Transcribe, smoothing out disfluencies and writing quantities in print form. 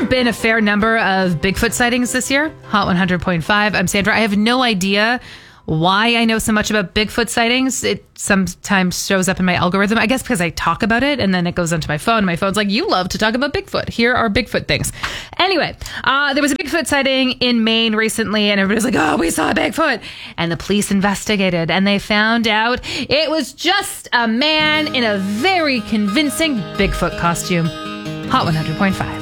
There have been a fair number of Bigfoot sightings this year. Hot 100.5. I'm Sandra. I have no idea why I know so much about Bigfoot sightings. It sometimes shows up in my algorithm. I guess because I talk about it and then it goes onto my phone. My phone's like, you love to talk about Bigfoot. Here are Bigfoot things. Anyway, there was a Bigfoot sighting in Maine recently and everybody was like, oh, we saw a Bigfoot. And the police investigated and they found out it was just a man in a very convincing Bigfoot costume. Hot 100.5.